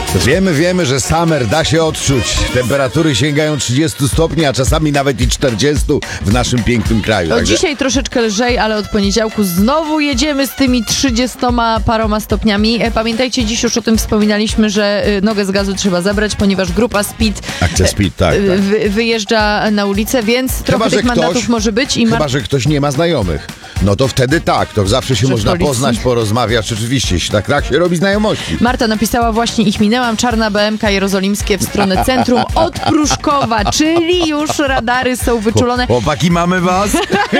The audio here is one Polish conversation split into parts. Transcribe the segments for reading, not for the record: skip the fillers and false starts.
Wiemy, że summer da się odczuć. Temperatury sięgają 30 stopni, a czasami nawet i 40 w naszym pięknym kraju. Także... Dzisiaj troszeczkę lżej, ale od poniedziałku znowu jedziemy z tymi 30 paroma stopniami. Pamiętajcie, dziś już o tym wspominaliśmy, że nogę z gazu trzeba zabrać, ponieważ grupa Speed, Akcja Speed, tak. wyjeżdża na ulicę, więc trochę tych mandatów może być. Chyba, że ktoś nie ma znajomych. No to wtedy tak, to zawsze się można poznać, porozmawiać, rzeczywiście. Tak się robi znajomości. Marta napisała właśnie, ich minęłam, czarna BMK jerozolimskie w stronę centrum od Pruszkowa, czyli już radary są wyczulone. Chłopaki, mamy was?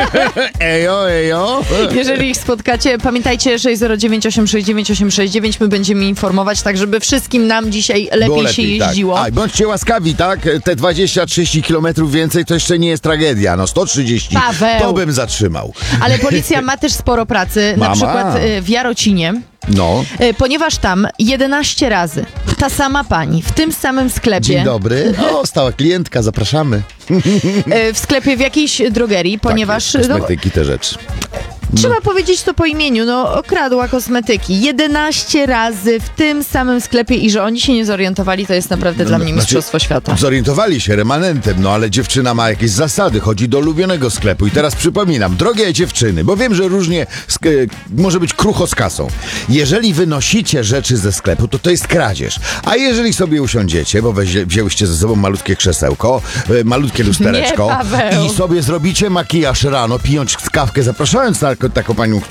Ejo. Jeżeli ich spotkacie, pamiętajcie 609 869 869, my będziemy informować, tak żeby wszystkim nam dzisiaj lepiej się jeździło. Tak. Bądźcie łaskawi, tak? Te 20-30 kilometrów więcej to jeszcze nie jest tragedia. No 130 Paweł, to bym zatrzymał. Ale policja ma też sporo pracy, na przykład w Jarocinie. No. Ponieważ tam 11 razy ta sama pani w tym samym sklepie. Dzień dobry. O, stała klientka, zapraszamy. W sklepie w jakiejś drogerii, ponieważ... Tak, kosmetyki, te rzeczy. Trzeba powiedzieć to po imieniu, okradła kosmetyki 11 razy w tym samym sklepie i że oni się nie zorientowali, to jest naprawdę dla mnie mistrzostwo świata. Zorientowali się remanentem, ale dziewczyna ma jakieś zasady, chodzi do ulubionego sklepu i teraz przypominam, drogie dziewczyny, bo wiem, że różnie może być krucho z kasą. Jeżeli wynosicie rzeczy ze sklepu, to jest kradzież, a jeżeli sobie usiądziecie, bo wzięłyście ze sobą malutkie krzesełko, malutkie lustereczko i sobie zrobicie makijaż rano, pijąc kawkę, zapraszając na taką panią,